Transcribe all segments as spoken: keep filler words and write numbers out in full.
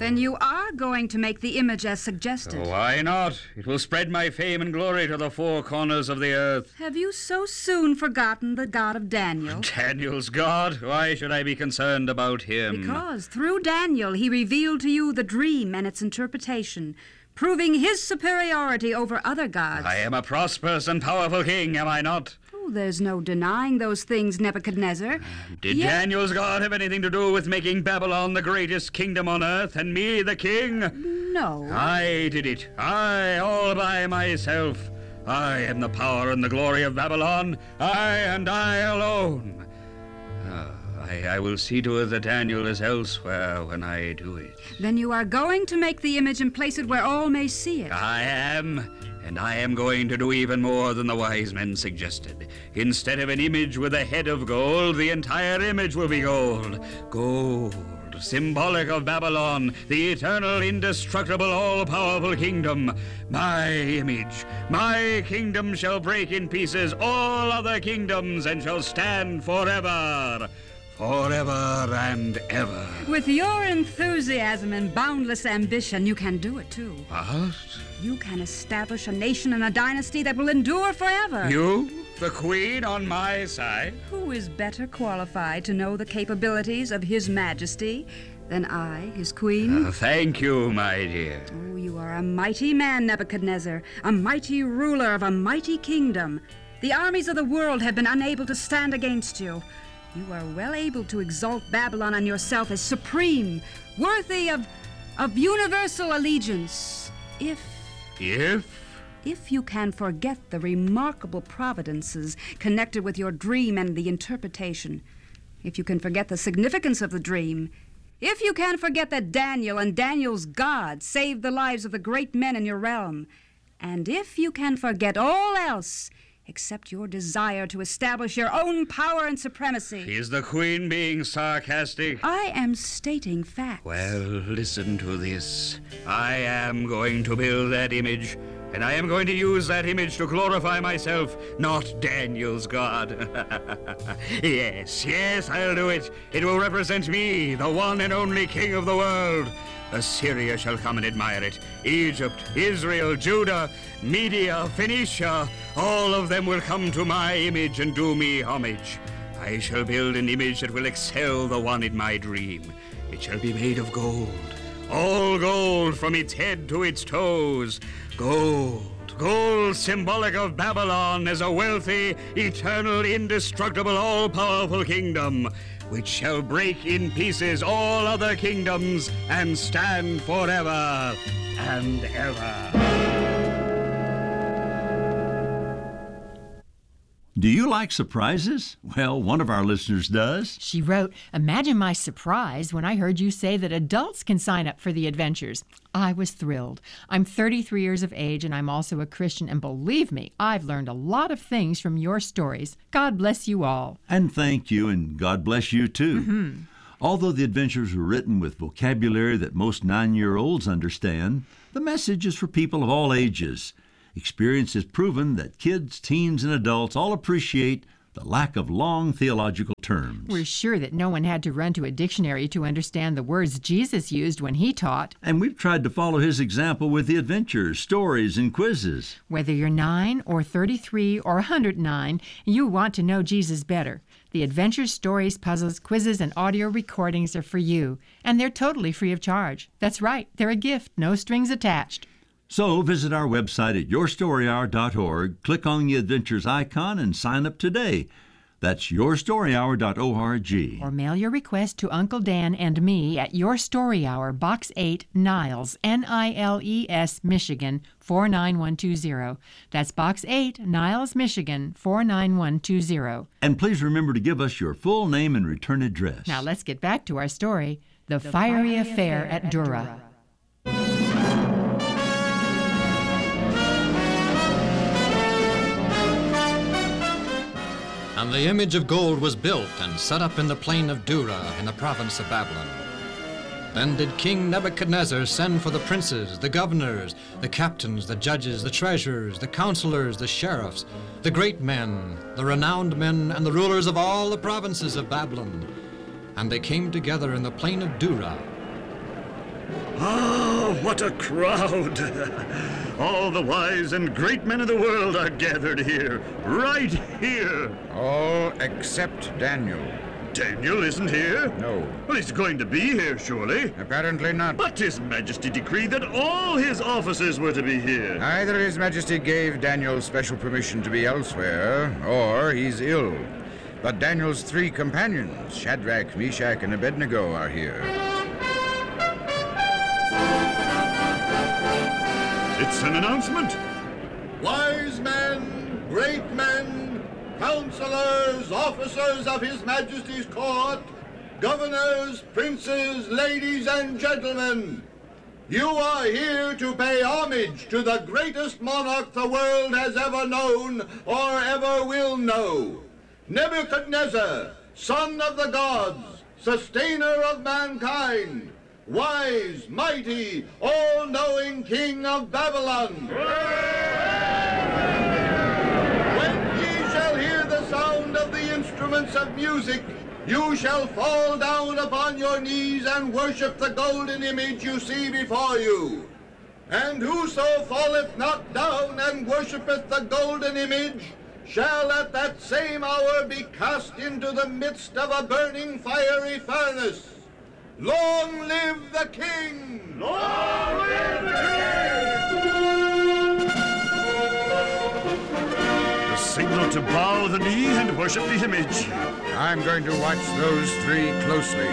Then you are going to make the image as suggested. Why not? It will spread my fame and glory to the four corners of the earth. Have you so soon forgotten the God of Daniel? Daniel's God? Why should I be concerned about him? Because through Daniel he revealed to you the dream and its interpretation, proving his superiority over other gods. I am a prosperous and powerful king, am I not? Oh, there's no denying those things, Nebuchadnezzar. Did Yet... Daniel's God have anything to do with making Babylon the greatest kingdom on earth and me the king? No. I did it. I, all by myself. I am the power and the glory of Babylon. I and I alone. Uh, I, I will see to it that Daniel is elsewhere when I do it. Then you are going to make the image and place it where all may see it. I am. And I am going to do even more than the wise men suggested. Instead of an image with a head of gold, the entire image will be gold. Gold, symbolic of Babylon, the eternal, indestructible, all-powerful kingdom. My image, my kingdom shall break in pieces all other kingdoms and shall stand forever. Forever and ever. With your enthusiasm and boundless ambition, you can do it, too. What? You can establish a nation and a dynasty that will endure forever. You? The queen on my side? Who is better qualified to know the capabilities of His Majesty than I, his queen? Uh, thank you, my dear. Oh, you are a mighty man, Nebuchadnezzar, a mighty ruler of a mighty kingdom. The armies of the world have been unable to stand against you. You are well able to exalt Babylon and yourself as supreme, worthy of, of universal allegiance, if... If? If you can forget the remarkable providences connected with your dream and the interpretation. If you can forget the significance of the dream. If you can forget that Daniel and Daniel's God saved the lives of the great men in your realm. And if you can forget all else except your desire to establish your own power and supremacy. Is the queen being sarcastic? I am stating facts. Well, listen to this. I am going to build that image, and I am going to use that image to glorify myself, not Daniel's God. Yes, yes, I'll do it. It will represent me, the one and only king of the world. Assyria shall come and admire it. Egypt, Israel, Judah, Media, Phoenicia, all of them will come to my image and do me homage. I shall build an image that will excel the one in my dream. It shall be made of gold, all gold from its head to its toes. Gold, gold symbolic of Babylon as a wealthy, eternal, indestructible, all-powerful kingdom, which shall break in pieces all other kingdoms and stand forever and ever. Do you like surprises? Well, one of our listeners does. She wrote, "Imagine my surprise when I heard you say that adults can sign up for the adventures. I was thrilled. I'm thirty-three years of age and I'm also a Christian, and believe me, I've learned a lot of things from your stories. God bless you all." And thank you, and God bless you too. Mm-hmm. Although the adventures were written with vocabulary that most nine-year-olds understand, the message is for people of all ages. Experience has proven that kids, teens, and adults all appreciate the lack of long theological terms. We're sure that no one had to run to a dictionary to understand the words Jesus used when he taught. And we've tried to follow his example with the adventures, stories, and quizzes. Whether you're nine or thirty-three or one hundred nine, you want to know Jesus better. The adventures, stories, puzzles, quizzes, and audio recordings are for you, and they're totally free of charge. That's right, they're a gift, no strings attached. So visit our website at your story hour dot org, click on the Adventures icon, and sign up today. That's your story hour dot org. Or mail your request to Uncle Dan and me at Your Story Hour, Box eight, Niles, N I L E S, Michigan, four nine one two zero. That's Box eight, Niles, Michigan, four nine one two zero. And please remember to give us your full name and return address. Now let's get back to our story, The, the Fiery, Fiery Affair, Affair at Dura. Dura. And the image of gold was built and set up in the plain of Dura in the province of Babylon. Then did King Nebuchadnezzar send for the princes, the governors, the captains, the judges, the treasurers, the counselors, the sheriffs, the great men, the renowned men, and the rulers of all the provinces of Babylon. And they came together in the plain of Dura. Ah, what a crowd! All the wise and great men of the world are gathered here, right here. All except Daniel. Daniel isn't here? No. Well, he's going to be here, surely. Apparently not. But His Majesty decreed that all his officers were to be here. Either His Majesty gave Daniel special permission to be elsewhere, or he's ill. But Daniel's three companions, Shadrach, Meshach, and Abednego, are here. It's an announcement. Wise men, great men, counselors, officers of His Majesty's court, governors, princes, ladies, and gentlemen, you are here to pay homage to the greatest monarch the world has ever known or ever will know. Nebuchadnezzar, son of the gods, sustainer of mankind, wise, mighty, all-knowing king of Babylon. When ye shall hear the sound of the instruments of music, you shall fall down upon your knees and worship the golden image you see before you. And whoso falleth not down and worshipeth the golden image shall at that same hour be cast into the midst of a burning fiery furnace. Long live the king! Long live the king! The signal to bow the knee and worship the image. I'm going to watch those three closely.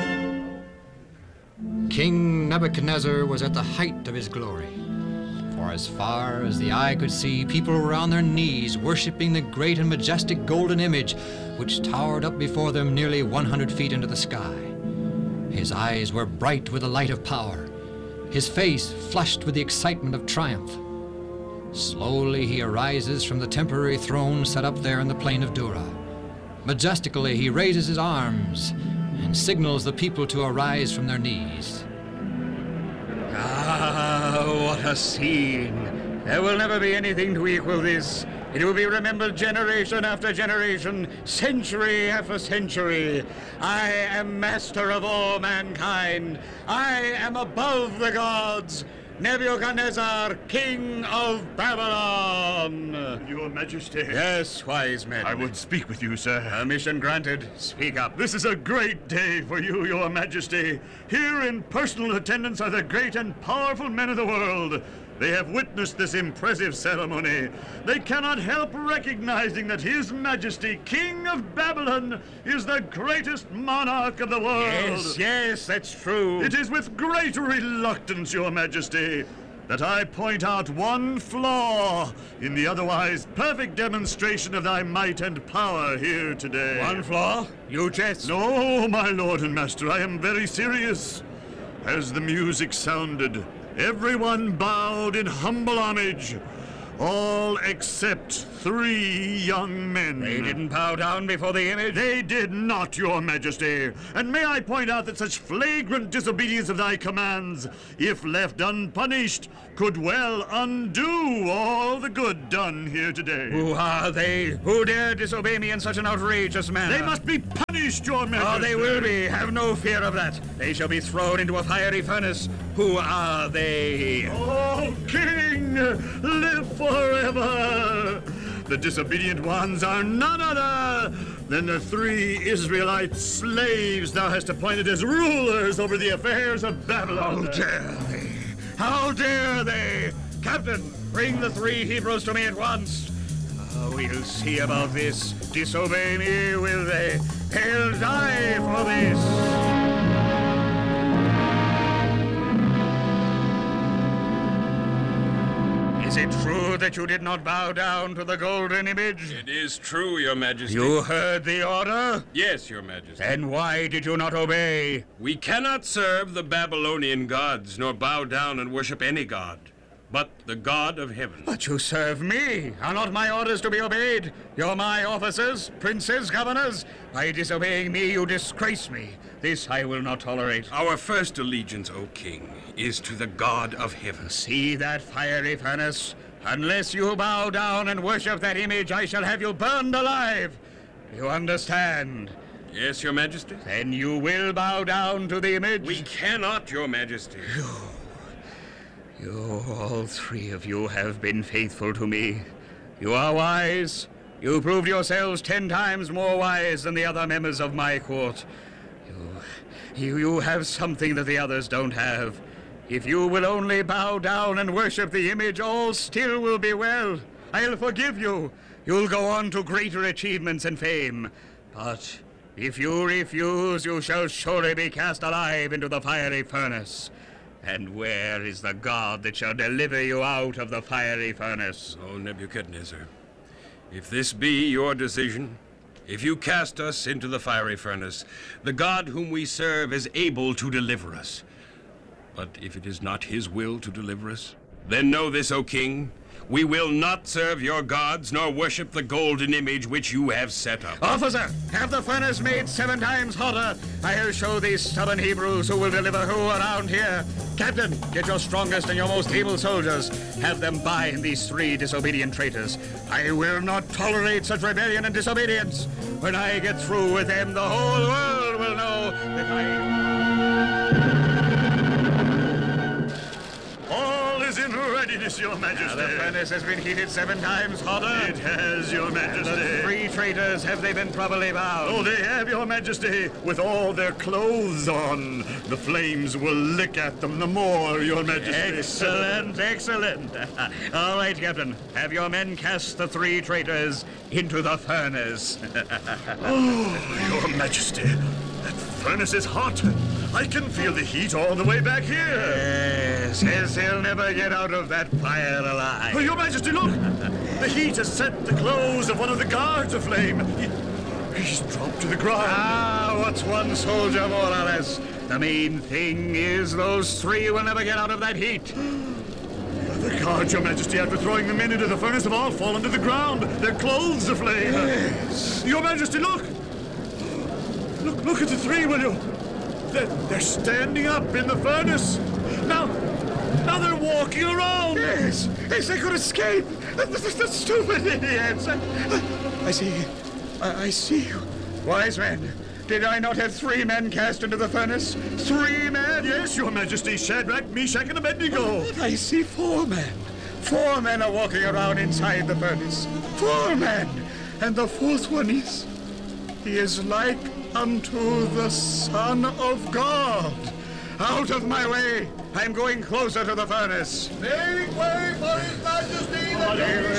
King Nebuchadnezzar was at the height of his glory. For as far as the eye could see, people were on their knees worshiping the great and majestic golden image which towered up before them nearly one hundred feet into the sky. His eyes were bright with the light of power, his face flushed with the excitement of triumph. Slowly he arises from the temporary throne set up there in the plain of Dura. Majestically he raises his arms and signals the people to arise from their knees. Ah, what a scene! There will never be anything to equal this. It will be remembered generation after generation, century after century. I am master of all mankind. I am above the gods. Nebuchadnezzar, king of Babylon. Your Majesty. Yes, wise men. I would speak with you, sir. Permission granted. Speak up. This is a great day for you, Your Majesty. Here in personal attendance are the great and powerful men of the world. They have witnessed this impressive ceremony. They cannot help recognizing that His Majesty, King of Babylon, is the greatest monarch of the world. Yes, yes, that's true. It is with great reluctance, Your Majesty, that I point out one flaw in the otherwise perfect demonstration of thy might and power here today. One flaw? You jest? No, my lord and master, I am very serious. As the music sounded, everyone bowed in humble homage, all except three young men. They didn't bow down before the image? They did not, Your Majesty. And may I point out that such flagrant disobedience of thy commands, if left unpunished, could well undo all the good done here today. Who are they? Who dare disobey me in such an outrageous manner? They must be punished, Your Majesty. Oh, they will be. Have no fear of that. They shall be thrown into a fiery furnace. Who are they? Oh, King, live forever. The disobedient ones are none other than the three Israelite slaves thou hast appointed as rulers over the affairs of Babylon. How dare they? How dare they? Captain, bring the three Hebrews to me at once. Oh, we'll see about this. Disobey me, will they? They'll die for this. Is it true that you did not bow down to the golden image? It is true, Your Majesty. You heard the order? Yes, Your Majesty. Then why did you not obey? We cannot serve the Babylonian gods, nor bow down and worship any god, but the God of heaven. But you serve me. Are not my orders to be obeyed? You're my officers, princes, governors. By disobeying me, you disgrace me. This I will not tolerate. Our first allegiance, O King, is to the God of heaven. See that fiery furnace? Unless you bow down and worship that image, I shall have you burned alive. You understand? Yes, Your Majesty? Then you will bow down to the image? We cannot, Your Majesty. You, all three of you, have been faithful to me. You are wise. You proved yourselves ten times more wise than the other members of my court. You, you, you have something that the others don't have. If you will only bow down and worship the image, all still will be well. I'll forgive you. You'll go on to greater achievements and fame. But if you refuse, you shall surely be cast alive into the fiery furnace. And where is the god that shall deliver you out of the fiery furnace? O Nebuchadnezzar, if this be your decision, if you cast us into the fiery furnace, the God whom we serve is able to deliver us. But if it is not his will to deliver us, then know this, O king, we will not serve your gods nor worship the golden image which you have set up. Officer, have the furnace made seven times hotter. I'll show these stubborn Hebrews who will deliver who around here. Captain, get your strongest and your most able soldiers. Have them bind these three disobedient traitors. I will not tolerate such rebellion and disobedience. When I get through with them, the whole world will know that I... All is in readiness, Your Majesty. Now, the furnace has been heated seven times hotter. It has, Your Majesty. And the three traitors, have they been properly bound? Oh, they have, Your Majesty, with all their clothes on. The flames will lick at them the more, Your Majesty. Excellent, excellent. All right, Captain. Have your men cast the three traitors into the furnace. Oh, Your Majesty, that furnace is hot. I can feel the heat all the way back here. Yes, yes, he'll never get out of that fire alive. Oh, Your Majesty, look! The heat has set the clothes of one of the guards aflame. He, he's dropped to the ground. Ah, what's one soldier more or less? The main thing is those three will never get out of that heat. The guards, Your Majesty, after throwing them in into the furnace, have all fallen to the ground. Their clothes aflame. Yes. Your Majesty, look! Look, look at the three, will you? They're, they're standing up in the furnace. Now, now they're walking around. Yes, yes, they could escape. The, the, the stupid idiots. I, I see. I, I see you. Wise men, did I not have three men cast into the furnace? Three men? Yes, Your Majesty. Shadrach, Meshach, and Abednego. But I see four men. Four men are walking around inside the furnace. Four men. And the fourth one is... He is like unto the Son of God. Out of my way. I'm going closer to the furnace. Make way for His Majesty the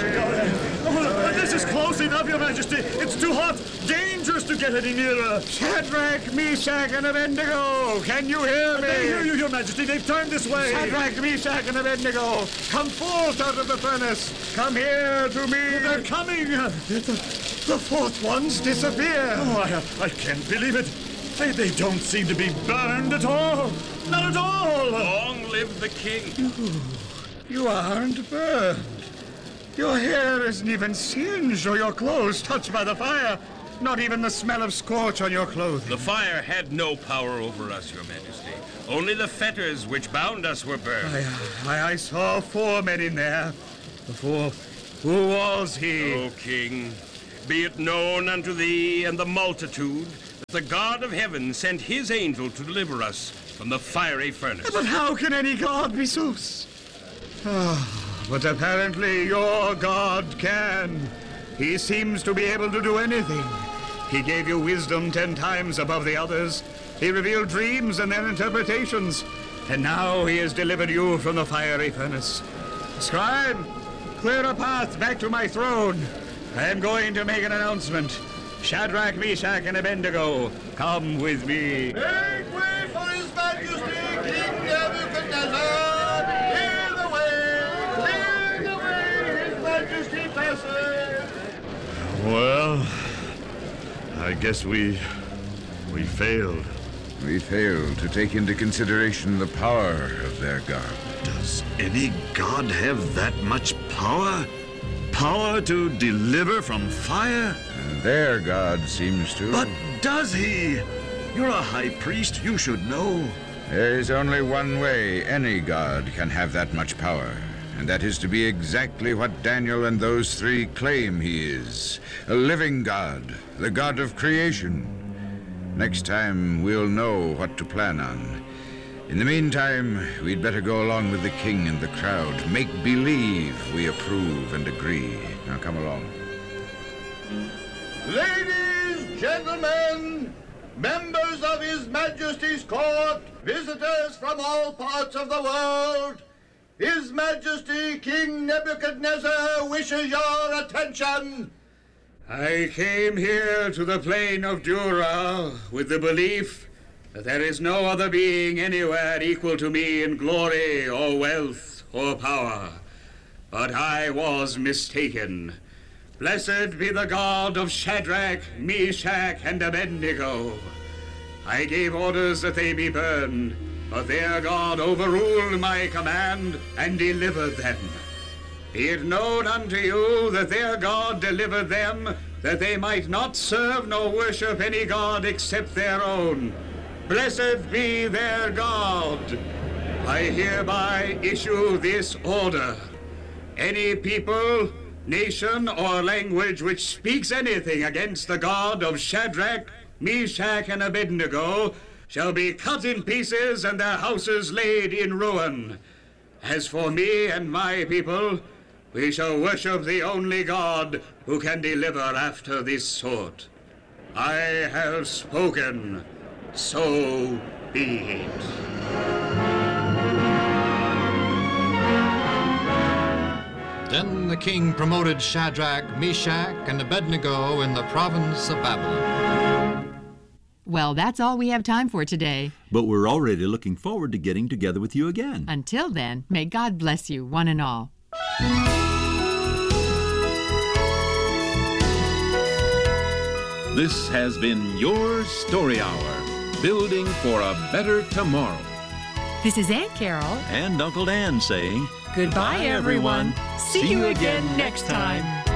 Oh, this is close enough, Your Majesty. It's too hot. Dangerous to get any nearer. Shadrach, Meshach, and Abednego. Can you hear me? They hear you, Your Majesty. They've turned this way. Shadrach, Meshach, and Abednego. Come forth out of the furnace. Come here to me. They're coming. The fourth one's disappeared. Oh, I, I can't believe it. They, they don't seem to be burned at all. Not at all. Long live the king. You, you aren't burned. Your hair isn't even singed or your clothes touched by the fire. Not even the smell of scorch on your clothing. The fire had no power over us, Your Majesty. Only the fetters which bound us were burned. I, I, I saw four men in there. The fourth. Who was he? O king, be it known unto thee and the multitude that the God of heaven sent his angel to deliver us from the fiery furnace. But how can any god be so... s- Ah, but apparently your God can. He seems to be able to do anything. He gave you wisdom ten times above the others. He revealed dreams and their interpretations. And now he has delivered you from the fiery furnace. Scribe, clear a path back to my throne. I am going to make an announcement. Shadrach, Meshach, and Abednego, come with me. Make way for His Majesty, King Nebuchadnezzar! Clear the way! Clear the way, His Majesty passes! Well, I guess we... we failed. We failed to take into consideration the power of their God. Does any god have that much power? Power to deliver from fire? And their God seems to. But does he? You're a high priest. You should know. There is only one way any god can have that much power, and that is to be exactly what Daniel and those three claim he is. A living God, the God of creation. Next time, we'll know what to plan on. In the meantime, we'd better go along with the king and the crowd. Make believe we approve and agree. Now come along. Ladies, gentlemen, members of His Majesty's court, visitors from all parts of the world, His Majesty King Nebuchadnezzar wishes your attention. I came here to the plain of Dura with the belief that there is no other being anywhere equal to me in glory or wealth or power. But I was mistaken. Blessed be the God of Shadrach, Meshach, and Abednego. I gave orders that they be burned, but their God overruled my command and delivered them. Be it known unto you that their God delivered them, that they might not serve nor worship any God except their own. Blessed be their God. I hereby issue this order. Any people, nation, or language which speaks anything against the God of Shadrach, Meshach, and Abednego shall be cut in pieces and their houses laid in ruin. As for me and my people, we shall worship the only God who can deliver after this sort. I have spoken, so be it. Then the king promoted Shadrach, Meshach, and Abednego in the province of Babylon. Well, that's all we have time for today. But we're already looking forward to getting together with you again. Until then, may God bless you, one and all. This has been your Story Hour, building for a better tomorrow. This is Aunt Carol. And Uncle Dan saying, Goodbye, everyone. See you again next time.